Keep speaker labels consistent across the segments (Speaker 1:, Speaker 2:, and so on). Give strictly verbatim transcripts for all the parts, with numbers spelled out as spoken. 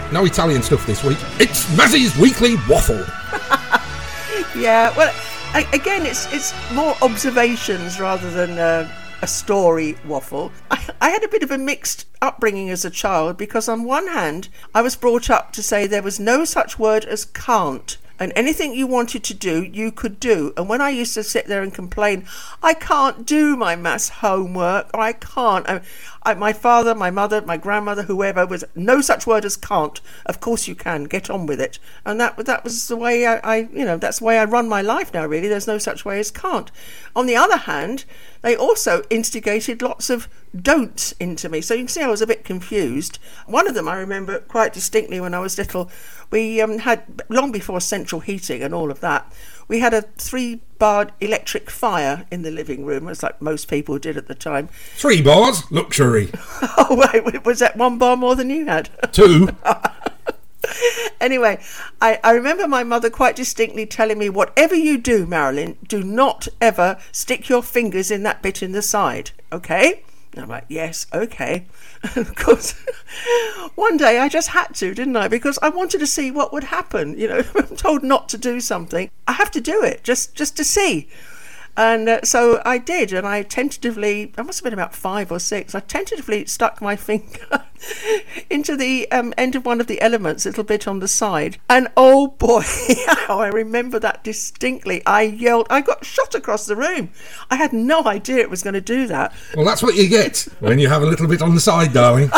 Speaker 1: no Italian stuff this week. It's Mazzy's Weekly Waffle.
Speaker 2: Yeah, well, I, again, it's it's more observations rather than uh, a story waffle. I, I had a bit of a mixed upbringing as a child because on one hand, I was brought up to say there was no such word as can't. And anything you wanted to do, you could do. And when I used to sit there and complain, I can't do my maths homework, or I can't. I, I, my father, my mother, my grandmother, whoever, was no such word as can't. Of course you can. Get on with it. And that that was the way I, I, you know, that's the way I run my life now, really. There's no such way as can't. On the other hand, they also instigated lots of don'ts into me. So you can see I was a bit confused. One of them I remember quite distinctly when I was little. We um, had, long before central heating and all of that, we had a three-bar electric fire in the living room, as like most people did at the time.
Speaker 1: Three bars? Luxury.
Speaker 2: Oh, wait, was that one bar more than you had?
Speaker 1: Two.
Speaker 2: Anyway, I, I remember my mother quite distinctly telling me, whatever you do, Marilyn, do not ever stick your fingers in that bit in the side, okay? And I'm like, yes, okay. And of course, one day I just had to, didn't I? Because I wanted to see what would happen. You know, if I'm told not to do something, I have to do it just, just to see. And uh, so I did, and I tentatively, I must have been about five or six, I tentatively stuck my finger into the um, end of one of the elements, a little bit on the side. And oh boy, how I remember that distinctly. I yelled, I got shot across the room. I had no idea it was going to do that.
Speaker 1: Well, that's what you get when you have a little bit on the side, darling.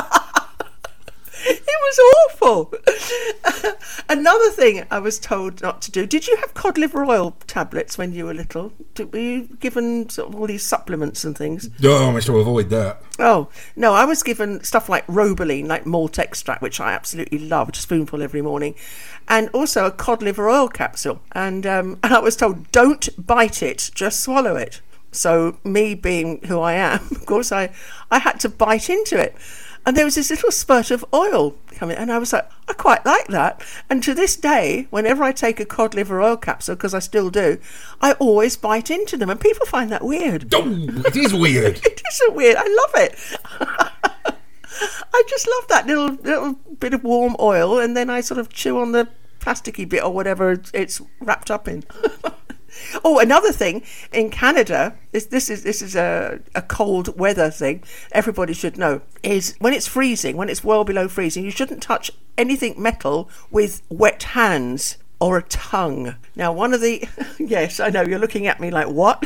Speaker 2: It was awful. Another thing I was told not to do. Did you have cod liver oil tablets when you were little? Did, were you given sort of all these supplements and things?
Speaker 1: Oh, I must avoid that.
Speaker 2: Oh, no, I was given stuff like Robaline, like malt extract, which I absolutely loved, a spoonful every morning, and also a cod liver oil capsule. And, um, and I was told, don't bite it, just swallow it. So me being who I am, of course, I, I had to bite into it. And there was this little spurt of oil coming, and I was like, I quite like that. And to this day, whenever I take a cod liver oil capsule, because I still do, I always bite into them, and people find that weird.
Speaker 1: Oh, it is weird.
Speaker 2: It isn't weird. I love it. I just love that little little bit of warm oil, and then I sort of chew on the plasticky bit or whatever it's wrapped up in. Oh, another thing, in Canada, this, this is this is a, a cold weather thing, everybody should know, is when it's freezing, when it's well below freezing, you shouldn't touch anything metal with wet hands or a tongue. Now, one of the... Yes, I know, you're looking at me like, what?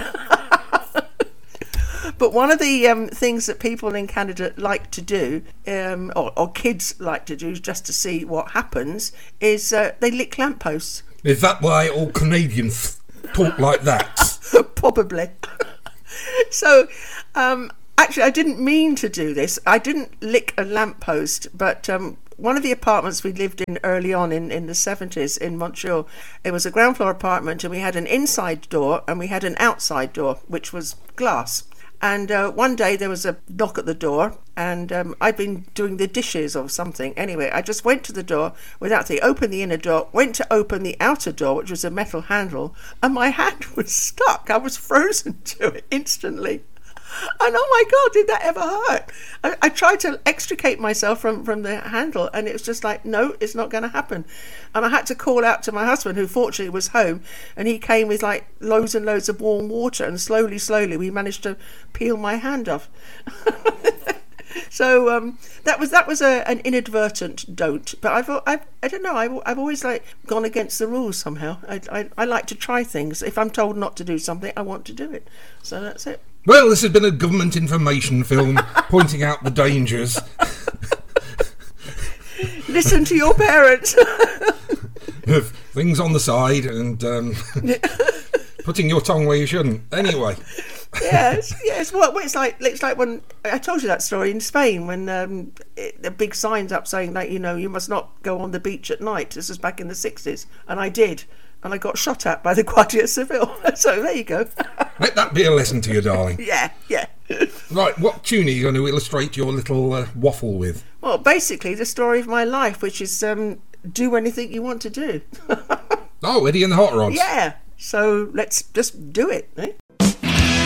Speaker 2: But one of the um, things that people in Canada like to do, um, or, or kids like to do just to see what happens, is uh, they lick lampposts.
Speaker 1: Is that why all Canadians talk like that?
Speaker 2: Probably. So, um, actually, I didn't mean to do this. I didn't lick a lamppost, but um, one of the apartments we lived in early on in, in the seventies in Montreal, it was a ground floor apartment, and we had an inside door and we had an outside door, which was glass. And uh, one day there was a knock at the door, and um, I'd been doing the dishes or something. Anyway, I just went to the door without thinking, opened the inner door, went to open the outer door, which was a metal handle, and my hand was stuck. I was frozen to it instantly. And oh my God, did that ever hurt? I, I tried to extricate myself from, from the handle, and it was just like, no, it's not going to happen. And I had to call out to my husband, who fortunately was home, and he came with like loads and loads of warm water, and slowly, slowly we managed to peel my hand off. So um, that was that was a, an inadvertent don't. But I've, I've I don't know. I've, I've always like gone against the rules somehow. I, I I like to try things. If I'm told not to do something, I want to do it. So that's it.
Speaker 1: Well, this has been a government information film pointing out the dangers.
Speaker 2: Listen to your parents.
Speaker 1: Of things on the side and um, putting your tongue where you shouldn't. Anyway.
Speaker 2: Yes, yes. Well, it's like it's like when I told you that story in Spain when um, it, the big signs up saying that, you know, you must not go on the beach at night. This was back in the sixties, and I did, and I got shot at by the Guardia Civil. So there you go.
Speaker 1: Let that be a lesson to you, darling.
Speaker 2: Yeah, yeah.
Speaker 1: Right, what tune are you going to illustrate your little uh, waffle with?
Speaker 2: Well, basically the story of my life, which is um, do anything you want to do.
Speaker 1: Oh, Eddie and the Hot Rods.
Speaker 2: Yeah. So let's just do it, eh?